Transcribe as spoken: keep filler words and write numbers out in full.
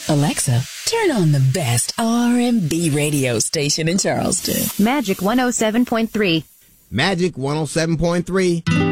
Alexa, turn on the best R and B radio station in Charleston. Magic one oh seven point three. Magic one oh seven point three.